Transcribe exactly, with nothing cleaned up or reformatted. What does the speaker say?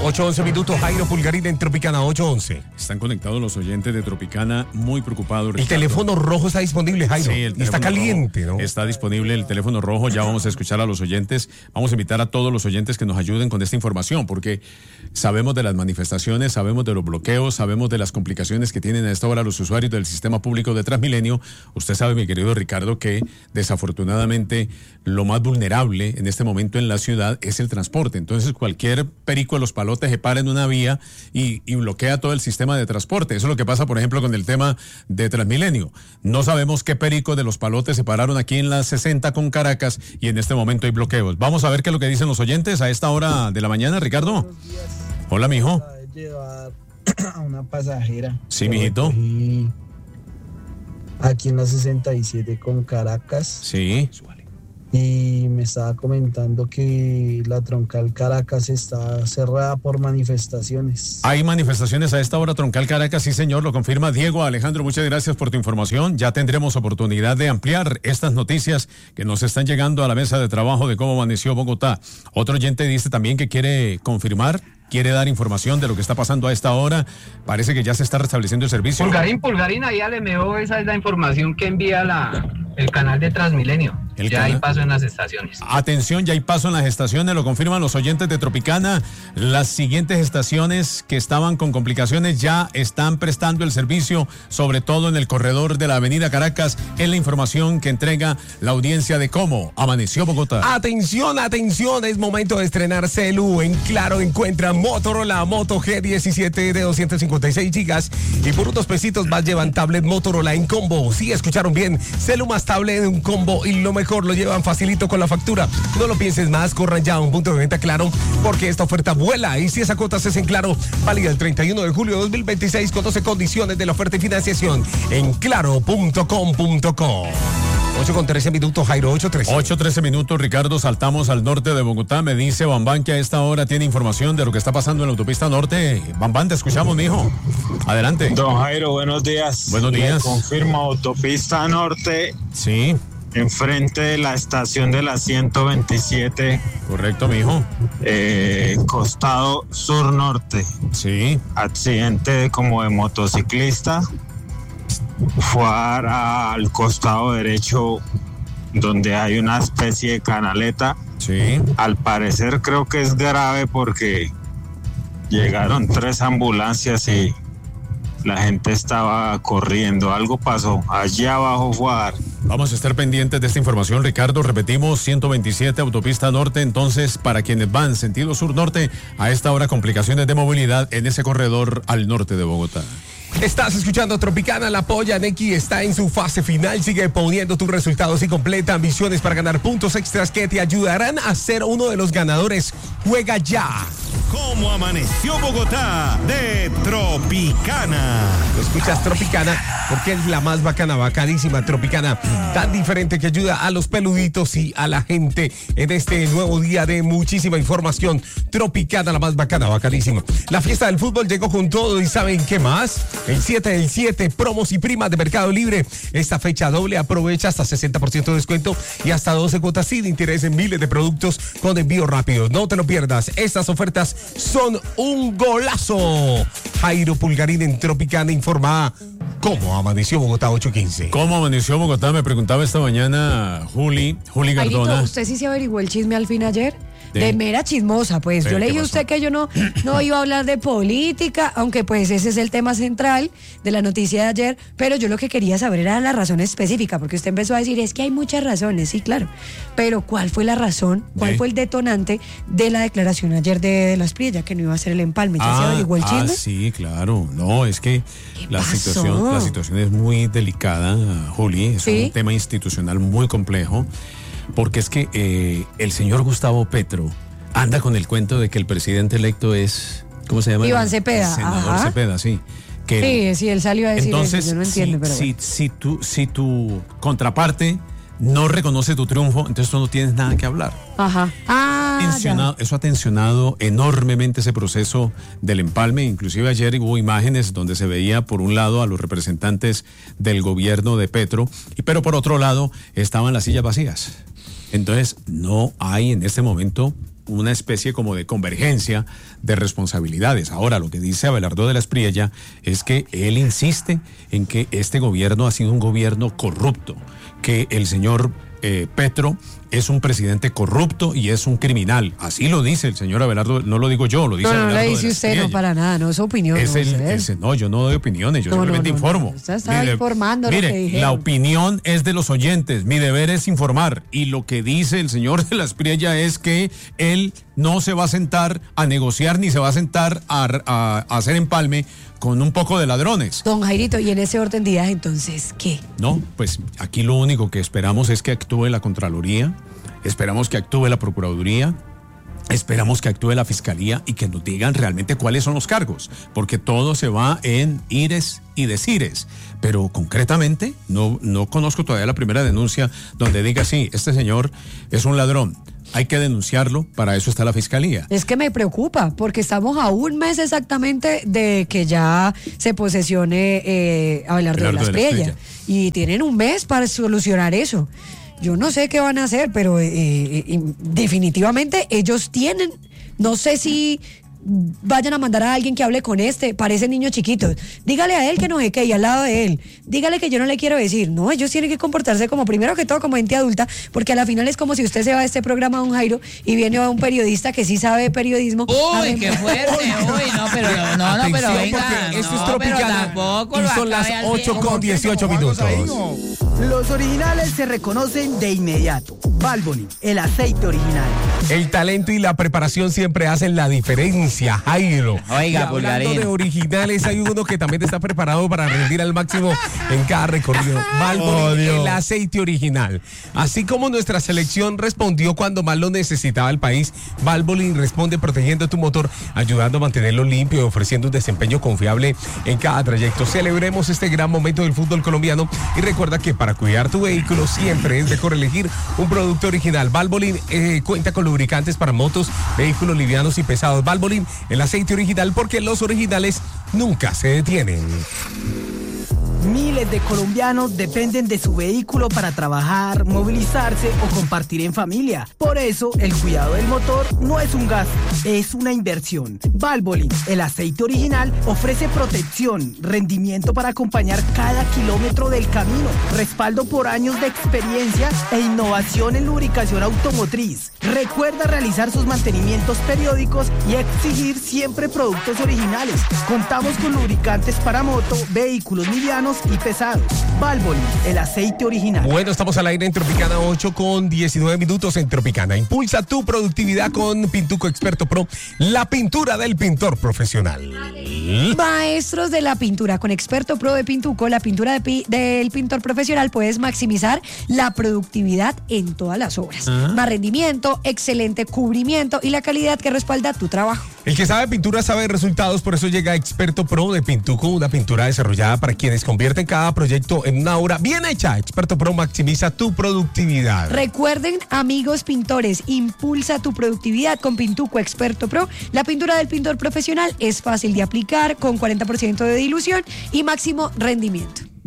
ocho once minutos, Jairo Pulgarín en Tropicana, ocho once. Están conectados los oyentes de Tropicana, muy preocupados. El teléfono rojo está disponible, Jairo. Sí, el y está caliente, rojo, ¿no? Está disponible el teléfono rojo, ya vamos a escuchar a los oyentes. Vamos a invitar a todos los oyentes que nos ayuden con esta información, porque sabemos de las manifestaciones, sabemos de los bloqueos, sabemos de las complicaciones que tienen a esta hora los usuarios del sistema público de Transmilenio. Usted sabe, mi querido Ricardo, que desafortunadamente lo más vulnerable en este momento en la ciudad es el transporte. Entonces cualquier perico de los palotes se para en una vía y, y bloquea todo el sistema de transporte. Eso es lo que pasa, por ejemplo, con el tema de Transmilenio. No sabemos qué perico de los palotes se pararon aquí en la sesenta con Caracas y en este momento hay bloqueos. Vamos a ver qué es lo que dicen los oyentes a esta hora de la mañana, Ricardo. Hola, mijo. Llevar a una pasajera. Sí, mijito. Aquí en la sesenta y siete con Caracas. Sí. Y me estaba comentando que la troncal Caracas está cerrada por manifestaciones. Hay manifestaciones a esta hora, troncal Caracas, sí señor, lo confirma Diego. Alejandro, muchas gracias por tu información. Ya tendremos oportunidad de ampliar estas noticias que nos están llegando a la mesa de trabajo de cómo amaneció Bogotá. Otro oyente dice también que quiere confirmar, quiere dar información de lo que está pasando a esta hora. Parece que ya se está restableciendo el servicio. Pulgarín, Pulgarín, ahí al M O, esa es la información que envía la, el canal de Transmilenio. El ya canal... hay paso en las estaciones. Atención, ya hay paso en las estaciones, lo confirman los oyentes de Tropicana. Las siguientes estaciones que estaban con complicaciones ya están prestando el servicio, sobre todo en el corredor de la avenida Caracas. Es la información que entrega la audiencia de cómo amaneció Bogotá. Atención, atención, es momento de estrenar celu. En Claro encuentra Motorola Moto G diecisiete de doscientos cincuenta y seis gigas y por unos pesitos más llevan tablet Motorola en combo. Sí, escucharon bien, celu más tablet en un combo y lo mejor, lo llevan facilito con la factura. No lo pienses más, corran ya a un punto de venta Claro, porque esta oferta vuela y si esa cuota es en Claro, válida el treinta y uno de julio de dos mil veintiséis. Conoce condiciones de la oferta y financiación en claro punto com punto co. ocho con trece minutos, Jairo, ocho trece. ocho trece minutos, Ricardo, saltamos al norte de Bogotá. Me dice Bambán que a esta hora tiene información de lo que está pasando en la autopista norte. Bambán, te escuchamos, mijo. Adelante. Don Jairo, buenos días. Buenos días. Le confirmo, autopista norte. Sí. Enfrente de la estación de la ciento veintisiete. Correcto, mijo. Eh, costado sur-norte. Sí. Accidente como de motociclista. Fue a, al costado derecho donde hay una especie de canaleta. Sí. Al parecer creo que es grave porque llegaron tres ambulancias y la gente estaba corriendo. Algo pasó. Allí abajo fue a dar. Vamos a estar pendientes de esta información, Ricardo. Repetimos, ciento veintisiete, autopista norte. Entonces, para quienes van sentido sur-norte, a esta hora complicaciones de movilidad en ese corredor al norte de Bogotá. Estás escuchando Tropicana, la polla Neki está en su fase final, sigue poniendo tus resultados y completa ambiciones para ganar puntos extras que te ayudarán a ser uno de los ganadores. Juega ya. ¿Cómo amaneció Bogotá? De Tropicana. Escuchas Tropicana porque es la más bacana, bacanísima Tropicana, tan diferente que ayuda a los peluditos y a la gente en este nuevo día de muchísima información. Tropicana, la más bacana, bacanísima. La fiesta del fútbol llegó con todo y ¿saben qué más? El siete del siete, promos y primas de Mercado Libre. Esta fecha doble, aprovecha hasta sesenta por ciento de descuento y hasta doce cuotas sin interés en miles de productos con envío rápido. No te lo pierdas, estas ofertas son un golazo. Jairo Pulgarín en Tropicana informa cómo amaneció Bogotá, ocho quince. ¿Cómo amaneció Bogotá? Me preguntaba esta mañana Juli, Juli Gardona. Jairito, ¿usted sí se averiguó el chisme al fin ayer? De, de mera chismosa, pues. Yo leí a usted que yo no, no iba a hablar de política, aunque pues ese es el tema central de la noticia de ayer, pero yo lo que quería saber era la razón específica, porque usted empezó a decir, es que hay muchas razones, sí, claro, pero ¿cuál fue la razón, cuál ¿Sí? fue el detonante de la declaración ayer de, de las Priella, que no iba a ser el empalme? ¿Ya ah, se averiguó el chisme? Ah, sí, claro, no, es que la situación, la situación es muy delicada, Juli, es ¿Sí? un tema institucional muy complejo. Porque es que eh, el señor Gustavo Petro anda con el cuento de que el presidente electo es, ¿cómo se llama? Iván Cepeda. El senador Ajá. Cepeda, sí. Que sí, él, sí, él salió a decir entonces, eso, yo no entiendo, si, pero si, bueno. si, tu, si tu contraparte no reconoce tu triunfo, entonces tú no tienes nada que hablar. Ajá. Ah, tensionado, eso ha tensionado enormemente ese proceso del empalme. Inclusive ayer hubo imágenes donde se veía por un lado a los representantes del gobierno de Petro, y pero por otro lado estaban las sillas vacías. Entonces no hay en este momento una especie como de convergencia de responsabilidades. Ahora, lo que dice Abelardo de la Espriella es que él insiste en que este gobierno ha sido un gobierno corrupto, que el señor eh, Petro es un presidente corrupto y es un criminal. Así lo dice el señor Abelardo, no lo digo yo, lo dice no, no, Abelardo. No, lo dice usted, no, para nada, no es opinión. Es no, el, es el, no, yo no doy opiniones, yo no, simplemente no, no, informo. No, usted está mire, informando mire, lo que dijeron. La opinión es de los oyentes, mi deber es informar. Y lo que dice el señor de la Espriella es que él no se va a sentar a negociar ni se va a sentar a, a, a hacer empalme con un poco de ladrones. Don Jairito, y en ese orden de ideas, entonces, ¿qué? No, pues aquí lo único que esperamos es que actúe la Contraloría, esperamos que actúe la Procuraduría, esperamos que actúe la Fiscalía y que nos digan realmente cuáles son los cargos, porque todo se va en ires y decires, pero concretamente no, no conozco todavía la primera denuncia donde diga, sí, este señor es un ladrón. Hay que denunciarlo, para eso está la Fiscalía. Es que me preocupa, porque estamos a un mes exactamente de que ya se posesione eh, Abelardo de la Espriella. Y tienen un mes para solucionar eso. Yo no sé qué van a hacer, pero eh, eh, definitivamente ellos tienen, no sé si vayan a mandar a alguien que hable con este, parece niño chiquito, dígale a él que no sé qué, y al lado de él, dígale que yo no le quiero decir, no, ellos tienen que comportarse como, primero que todo, como ente adulta, porque a la final es como si usted se va a este programa, don Jairo, y viene a un periodista que sí sabe periodismo. Uy, qué fuerte, uy, no, pero no, no, pero venga, esto no, es Tropicana, y son las ocho con dieciocho minutos. Los originales se reconocen de inmediato. Valvoline, el aceite original. El talento y la preparación siempre hacen la diferencia, Jairo. Oiga, hablando Pulgarín. de originales, hay uno que también está preparado para rendir al máximo en cada recorrido. Valvoline, oh, el aceite original. Así como nuestra selección respondió cuando más lo necesitaba el país, Valvoline responde protegiendo tu motor, ayudando a mantenerlo limpio y ofreciendo un desempeño confiable en cada trayecto. Celebremos este gran momento del fútbol colombiano y recuerda que para cuidar tu vehículo siempre es mejor elegir un producto original. Valvoline eh, cuenta con lubricantes para motos, vehículos livianos y pesados. Valvoline, el aceite original, porque los originales nunca se detienen. Miles de colombianos dependen de su vehículo para trabajar, movilizarse o compartir en familia. Por eso, el cuidado del motor no es un gasto, es una inversión. Valvoline, el aceite original, ofrece protección, rendimiento para acompañar cada kilómetro del camino, respaldo por años de experiencia e innovación en lubricación automotriz. Recuerda realizar sus mantenimientos periódicos y exigir siempre productos originales. Contamos con lubricantes para moto, vehículos livianos y pesados. Valvoline, el aceite original. Bueno, estamos al aire en Tropicana, ocho con diecinueve minutos en Tropicana. Impulsa tu productividad con Pintuco Experto Pro, la pintura del pintor profesional. Maestros de la pintura, con Experto Pro de Pintuco, la pintura de pi- del pintor profesional, puedes maximizar la productividad en todas las obras. ¿Ah? Más rendimiento, excelente cubrimiento y la calidad que respalda tu trabajo. El que sabe pintura sabe resultados, por eso llega Experto Pro de Pintuco, una pintura desarrollada para quienes convierten cada proyecto en una obra bien hecha. Experto Pro maximiza tu productividad. Recuerden, amigos pintores, impulsa tu productividad con Pintuco Experto Pro. La pintura del pintor profesional es fácil de aplicar, con cuarenta por ciento de dilución y máximo rendimiento.